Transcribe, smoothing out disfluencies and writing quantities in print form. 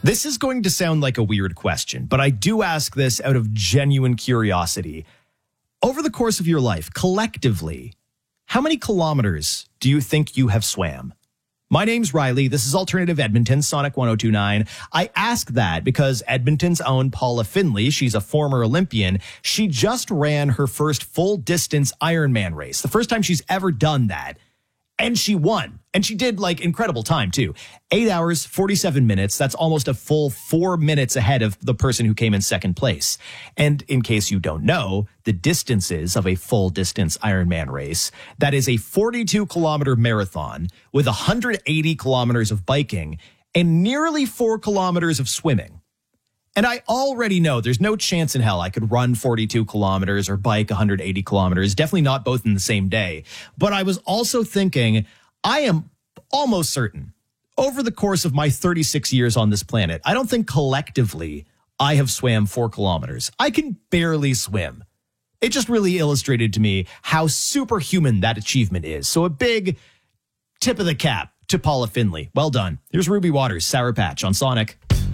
This is going to sound like a weird question, but I do ask this out of genuine curiosity. Over the course of your life, collectively, how many kilometers do you think you have swam? My name's Riley. This is Alternative Edmonton, Sonic 1029. I ask that because Edmonton's own Paula Findlay, she's a former Olympian, she just ran her first full-distance Ironman race, the first time she's ever done that. And she won. And she did like incredible time too. 8 hours, 47 minutes. That's almost a full 4 minutes ahead of the person who came in second place. And in case you don't know, the distances of a full distance Ironman race, that is a 42-kilometer marathon with 180 kilometers of biking and nearly 4 kilometers of swimming. And I already know there's no chance in hell I could run 42 kilometers or bike 180 kilometers, definitely not both in the same day. But I was also thinking, I am almost certain over the course of my 36 years on this planet, I don't think collectively I have swam 4 kilometers. I can barely swim. It just really illustrated to me how superhuman that achievement is. So a big tip of the cap to Paula Findlay. Well done. Here's Ruby Waters, Sour Patch on Sonic.